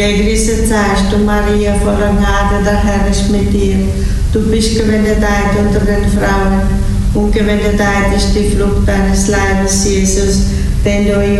Gegrüßet seist du, Maria, voller Gnade, der Herr ist mit dir. Du bist gebenedeit unter den Frauen und gebenedeit ist die Frucht deines Leibes, Jesus, den du